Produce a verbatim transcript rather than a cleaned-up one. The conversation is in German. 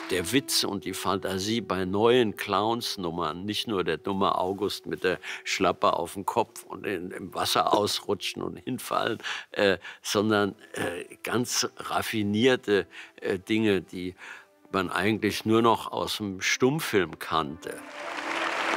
der Witz und die Fantasie bei neuen Clownsnummern, nicht nur der dumme August mit der Schlappe auf dem Kopf und in im Wasser ausrutschen und hinfallen, äh, sondern, äh, ganz raffinierte, äh, Dinge, die man eigentlich nur noch aus'm Stummfilm kannte.